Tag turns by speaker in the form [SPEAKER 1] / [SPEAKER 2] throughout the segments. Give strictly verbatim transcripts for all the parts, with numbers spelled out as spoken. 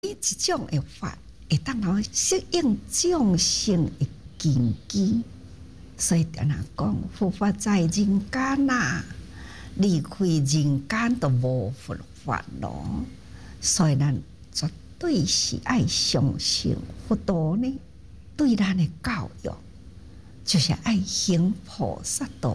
[SPEAKER 1] 一种的法会当人适应众生的根基，所以常常讲佛法在人间啊，离开人间就无佛法咯。所以咱绝对是爱相信佛陀呢，对咱的教育就是爱行菩萨道，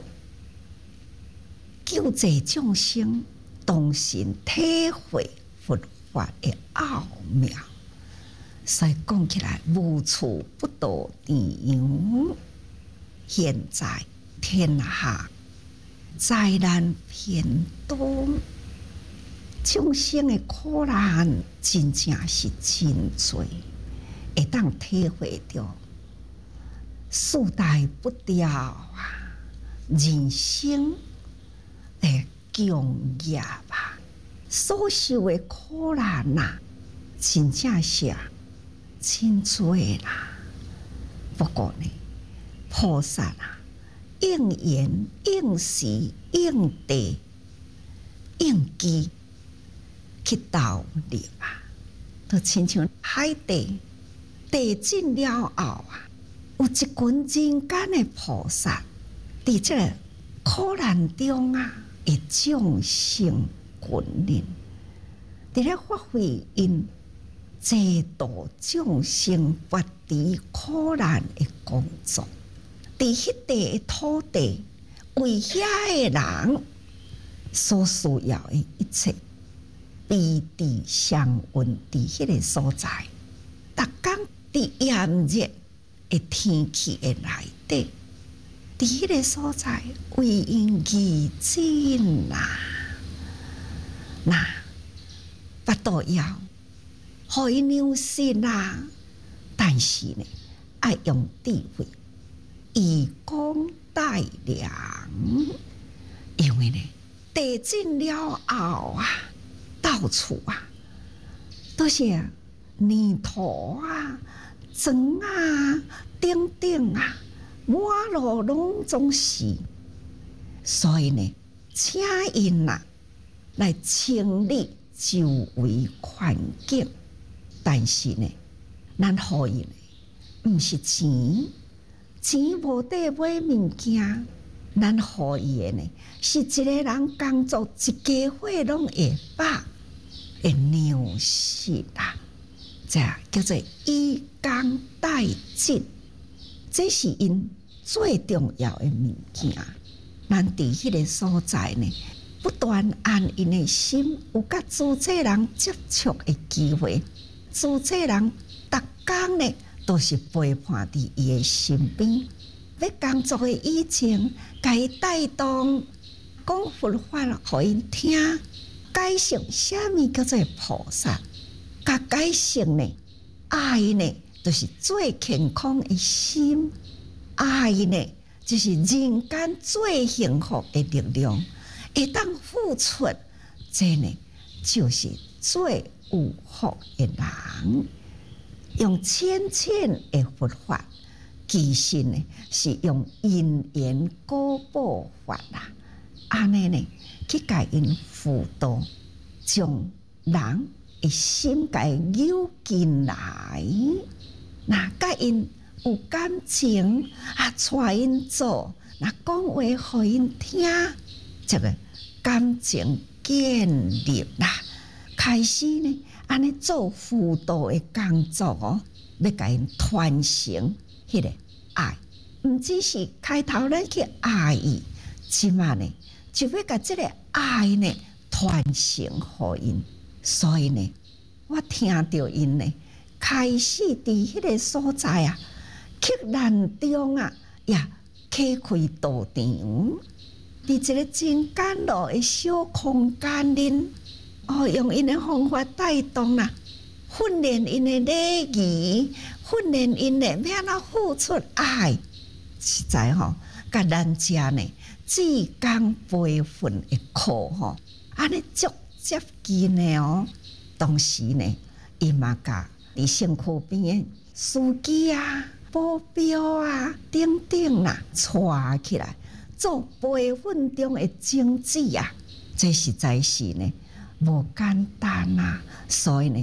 [SPEAKER 1] 救济众生，同时体会佛法的奥妙。所以讲起来，无处不到地洋。现在天下灾难偏多，众生的苦难真正是真多，会当体会到世代不掉啊，人生的强业啊，所受的苦难呐、啊，真正是真多啦。不过呢，菩萨啊，应缘、应时、应地、应机去投入啊，就亲像海地地震了后啊，有一群人间的菩萨，伫这个苦难中啊，会众生群人，伫咧发挥因济度众生脱离苦难的工作。伫迄地的土地，为遐个人所需要的一切，彼地相温，伫迄个所在，逐工伫炎热的天气的内底，伫迄个所在为因义尽啦，那巴肚枵，互因养心啦，但是呢，爱用智慧。以工代粮，因为呢，地震了后啊，到处啊都是泥土啊、砖啊、等等啊，满路拢总是。所以呢，请因啊来清理周围环境，但是呢，咱互因毋是钱。钱无得买物件，咱互伊的呢，是一个人工作一家伙拢会饱的粮食啊，这叫做以工代赈，这是因最重要的物件。咱伫迄个所在呢，不断按因的心有甲主这人接触的机会，主这人逐工呢。都是陪伴伫伊的身边，要工作的以前，甲伊带动讲佛法，互因听，解释啥物叫做菩萨，甲解释呢，爱呢，就是最健康的心，爱呢，就是人间最幸福的力量，会当付出，这呢，就是最有福的人。用浅浅的佛法，其实呢是用因缘果报法啦，安尼呢去甲因辅导，将人的心甲扭进来，那甲因有感情啊，带因做，那讲话互因听，这个感情建立啦，开始呢。安尼做辅导的工作哦，要甲因传承迄个爱，毋只是开头咱去爱伊，即马呢就要甲即个爱呢传承互因。所以呢，我听到因呢开始伫迄个所在啊，去难中啊，也开开道场，伫一个真简陋的小空间里。哦，用因的方法带动啦，训练因的礼仪，训练因的要安怎付出爱，实在吼，甲咱遮呢，志工培训的课吼，安尼足接近的哦。同时呢，伊嘛甲伫身躯边的司机啊、保镖啊等等啦，带起来做培训中的种子啊，这实在是呢。无简单啊，所以呢，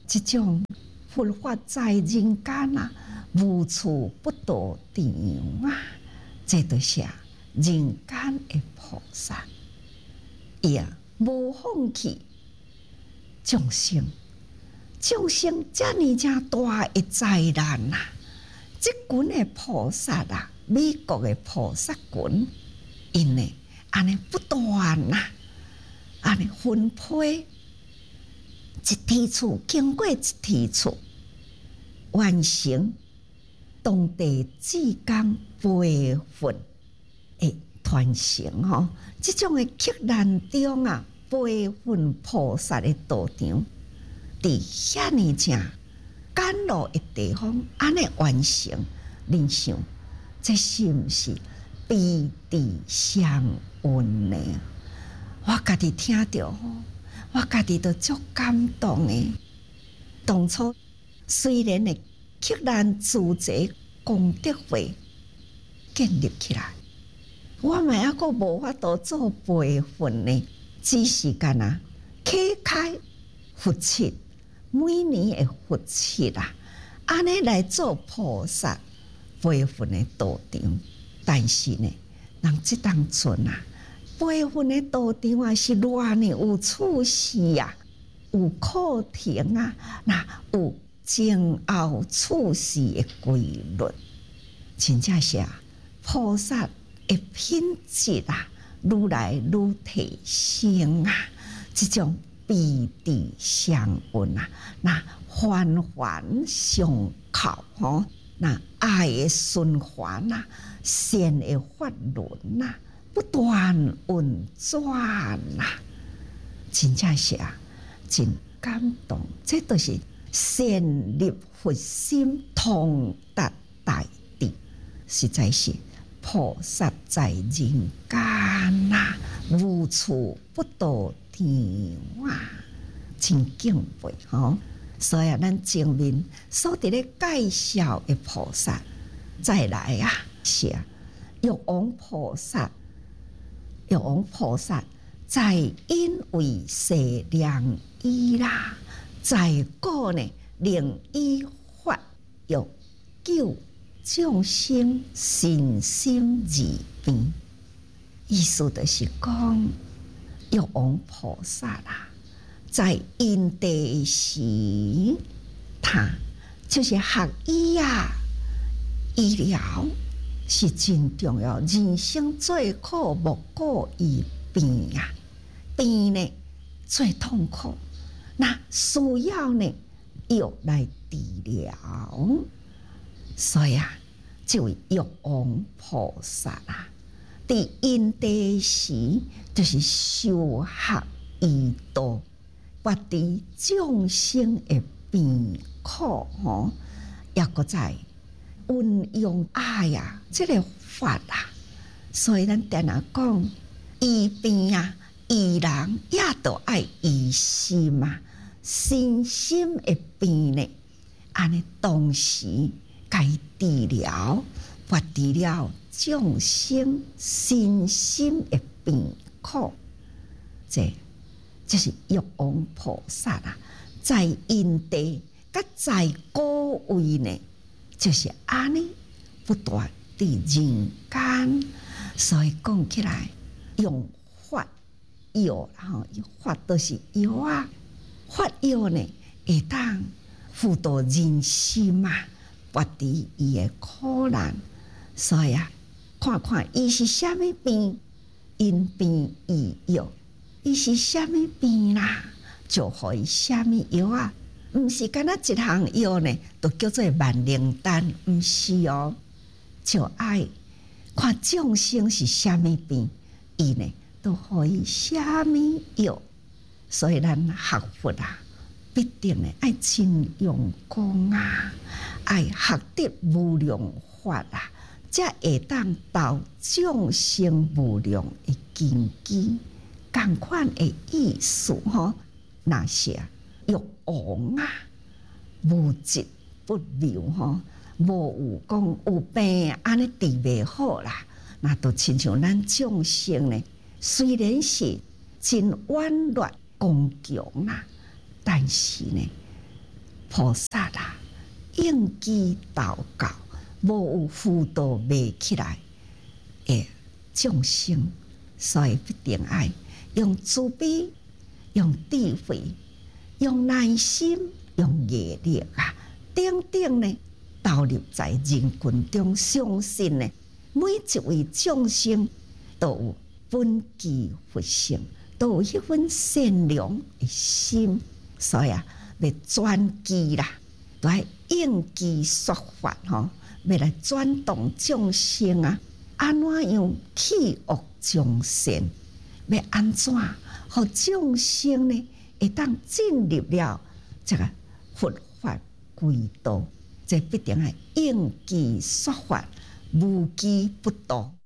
[SPEAKER 1] 这种佛法在人间啊，无处不到地方啊，这就是人间的菩萨，也无放弃众生。众生遮尼正大的灾难啊！即群的菩萨啊，美国的菩萨群，因为安尼不断啊，安尼分配一梯次，经过一梯次，完成当地志工培训的传承吼。即种的极难中啊，培训菩萨的道场。伫遐尼正甘露的地方，安尼完成，恁想，这是毋是彼此相恩呢？我家己听着吼，我家己都足感动的。当初虽然的极难自在功德会建立起来，我嘛还阁无法度做培训呢，只是干那启开佛七。每年的佛七啦，安尼来做菩萨培训的道场，但是呢，人即当阵啊，培训的道场啊是偌呢有趣事啊，有课程啊，那有前后处事的规律，真正是啊，菩萨的品质啊，愈来愈提升啊，这种。彼此相恩啊，那环环相扣吼，那爱的循环啊，善的法轮啊，不断运转啊，真正是啊，真感动。这都是善立佛心，通达大地，实在是菩萨在人间啊，无处不到。哇，真敬佩吼！所以咱前面所伫咧介绍的菩萨，再来啊，是啊，玉王菩萨，玉王菩萨在因为世良医啦，在个呢灵医法欲救众生身心二病，意思就是讲。玉王菩萨啦，在因地时，他就是学医啊，医疗是真重要。人生最苦莫过于病啊，病呢最痛苦，那需要呢药来治疗。所以啊，这位玉王菩萨啊。伫因地时，就是修学医道，拔除众生的病苦吼，也搁在运用爱啊，这个法啊，所以咱定定讲医病啊，医人也都爱医心嘛，身心的病呢，安尼同时该治疗，拔除了。众生身心的病苦，这就是玉王菩萨啊，在因地甲在各位呢，就是安尼不断伫人间，所以讲起来用法药吼，法都是药啊，法药呢会当辅导人心嘛，拔除伊的苦难，所以啊。看看伊是虾米病，因病医药，伊是虾米病啦，就互伊虾米药啊。毋是干那一项药呢，都叫做万灵丹，毋是哦。就爱看众生是虾米病，伊呢都互伊虾米药。所以咱学佛啊，必定呢爱真用功啊，爱学得无量法啊。才会当到众生无量的根基，同款的意思吼。那些玉王啊，无疾不妙吼，无有讲有病安尼治袂好啦。那都亲像咱众生呢，虽然是真婉约刚强啦，但是呢， 菩萨啦，应机祷告，无有辅导袂起来诶众生，所以必定爱用慈悲、用智慧、用耐心、用毅力啊，等等呢，投入在人群中，相信呢，每一位众生都有本具佛性，都有迄份善良的心，所以啊，要转机啦，都要应机说法吼，要来转动众生啊，安怎样弃恶从善？要安怎，互众生呢会当进入了这个佛法轨道？这必定要应机说法，无机不道。